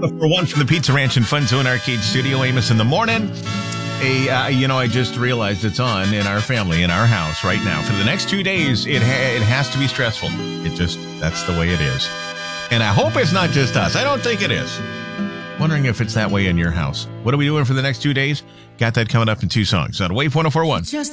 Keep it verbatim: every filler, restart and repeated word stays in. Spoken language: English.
For one from the Pizza Ranch and Fun Zone Arcade Studio, Amos in the morning. A, uh, you know, I just realized it's on in our family, in our house right now. For the next two days, it ha- it has to be stressful. It just, that's the way it is. And I hope it's not just us. I don't think it is. Wondering if it's that way in your house. What are we doing for the next two days? Got that coming up in two songs on Wave one oh four point one. Just